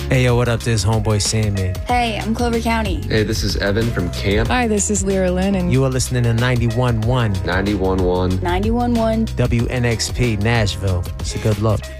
Hey, yo, what up? This is Homeboy Sandman. Hey, I'm Clover County. Hey, this is Evan from Camp. Hi, this is Lyra Lynn, and You are listening to 91.1 91.1 91.1 WNXP Nashville. It's a good look.